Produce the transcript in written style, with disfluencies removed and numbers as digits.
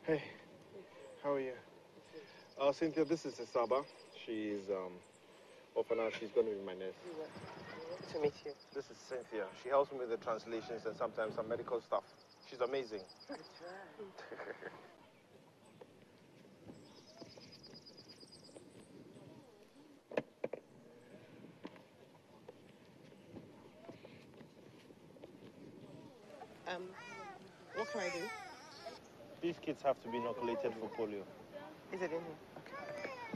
Hey, how are you? Cynthia, this is Isaba. She's, well, for now, she's going to be my nurse. Good to meet you. This is Cynthia. She helps me with the translations and sometimes some medical stuff. She's amazing. That's right. What can I do? These kids have to be inoculated for polio. Is it in here?